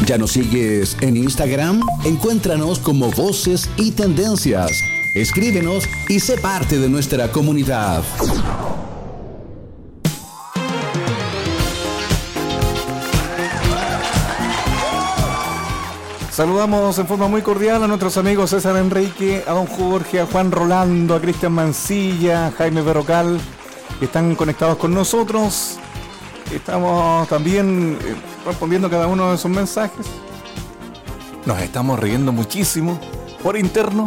¿Ya nos sigues en Instagram? Encuéntranos como Voces y Tendencias. Escríbenos y sé parte de nuestra comunidad. Saludamos en forma muy cordial a nuestros amigos César Enrique, a don Jorge, a Juan Rolando, a Cristian Mancilla, a Jaime Berrocal, que están conectados con nosotros. Estamos también respondiendo cada uno de sus mensajes. Nos estamos riendo muchísimo por interno.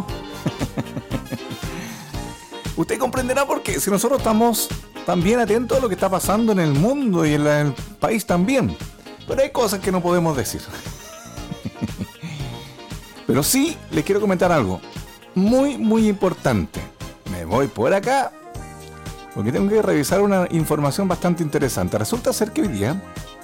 Usted comprenderá por qué, si nosotros estamos también atentos a lo que está pasando en el mundo y en el país también. Pero hay cosas que no podemos decir. Pero sí, les quiero comentar algo muy, muy importante. Me voy por acá porque tengo que revisar una información bastante interesante. Resulta ser que hoy día,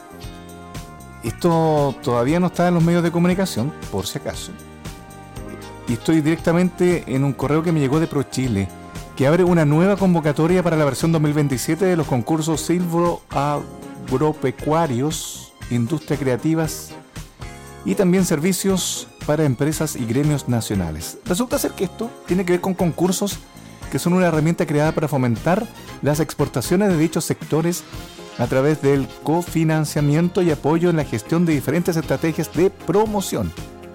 esto todavía no está en los medios de comunicación, por si acaso, y estoy directamente en un correo que me llegó de ProChile, que abre una nueva convocatoria para la versión 2027 de los concursos Silvo Agropecuarios, Industria Creativas y también servicios para empresas y gremios nacionales. Resulta ser que esto tiene que ver con concursos que son una herramienta creada para fomentar las exportaciones de dichos sectores a través del cofinanciamiento y apoyo en la gestión de diferentes estrategias de promoción.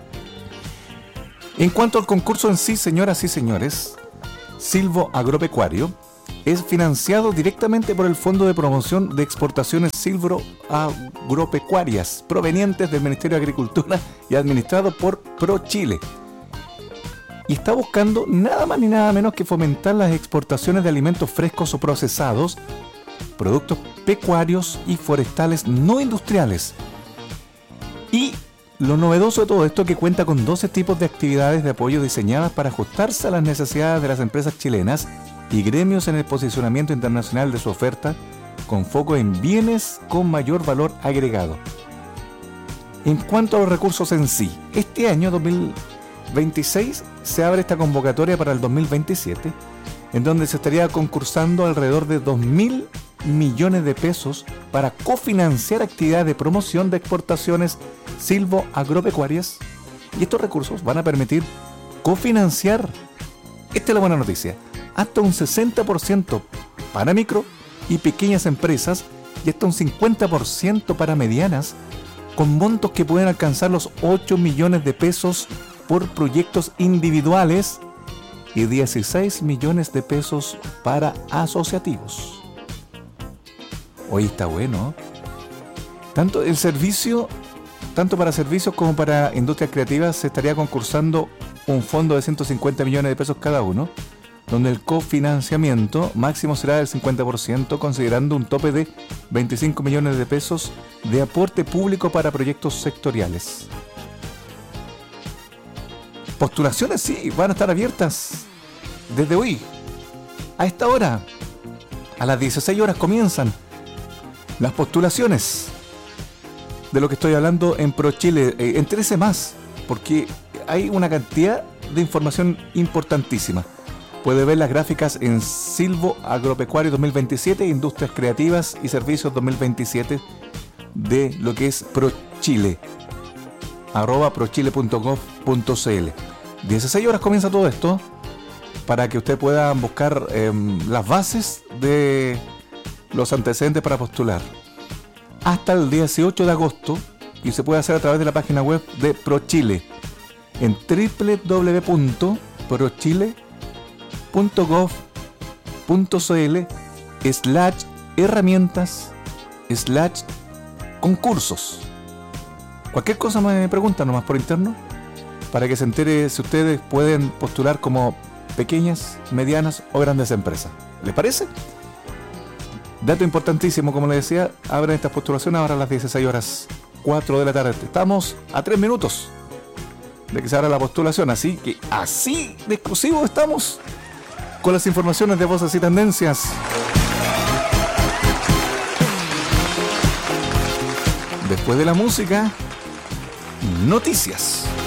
En cuanto al concurso en sí, señoras y señores, Silvo Agropecuario es financiado directamente por el Fondo de Promoción de Exportaciones Silvo Agropecuarias, provenientes del Ministerio de Agricultura y administrado por ProChile. Y está buscando nada más ni nada menos que fomentar las exportaciones de alimentos frescos o procesados, productos pecuarios y forestales no industriales. Y lo novedoso de todo esto es que cuenta con 12 tipos de actividades de apoyo diseñadas para ajustarse a las necesidades de las empresas chilenas y gremios en el posicionamiento internacional de su oferta, con foco en bienes con mayor valor agregado. En cuanto a los recursos en sí, este año 2026 se abre esta convocatoria para el 2027, en donde se estaría concursando alrededor de 2.000 millones de pesos para cofinanciar actividades de promoción de exportaciones silvo agropecuarias, y estos recursos van a permitir cofinanciar, esta es la buena noticia, hasta un 60% para micro y pequeñas empresas y hasta un 50% para medianas, con montos que pueden alcanzar los 8 millones de pesos por proyectos individuales y 16 millones de pesos para asociativos. Hoy está bueno. Tanto para servicios como para industrias creativas se estaría concursando un fondo de 150 millones de pesos cada uno, donde el cofinanciamiento máximo será del 50%, considerando un tope de 25 millones de pesos de aporte público para proyectos sectoriales. Postulaciones sí, van a estar abiertas desde hoy. A esta hora, a las 16 horas comienzan las postulaciones. De lo que estoy hablando en ProChile, entérese más, porque hay una cantidad de información importantísima. Puede ver las gráficas en Silvo Agropecuario 2027, Industrias Creativas y Servicios 2027 de lo que es ProChile, @prochile.gov.cl. 16 horas comienza todo esto para que usted pueda buscar las bases de los antecedentes para postular hasta el 18 de agosto, y se puede hacer a través de la página web de ProChile en www.prochile.gov.cl/herramientas/concursos. Cualquier cosa me preguntan nomás por interno para que se entere si ustedes pueden postular como pequeñas, medianas o grandes empresas. ¿Les parece? Dato importantísimo, como les decía, abren estas postulaciones ahora a las 16:04 de la tarde. Estamos a 3 minutos de que se abra la postulación, así que así de exclusivo estamos con las informaciones de Voces y Tendencias. Después de la música, noticias.